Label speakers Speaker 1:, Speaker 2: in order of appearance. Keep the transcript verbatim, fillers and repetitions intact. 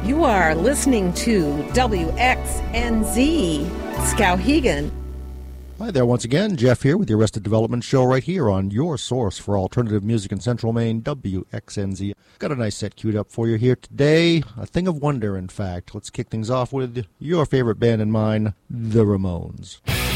Speaker 1: You are listening to W X N Z Skowhegan.
Speaker 2: Hi there once again, Jeff here with the Arrested Development Show right here on your source for alternative music in Central Maine, W X N Z. Got a nice set queued up for you here today, a thing of wonder in fact. Let's kick things off with your favorite band and mine, the Ramones.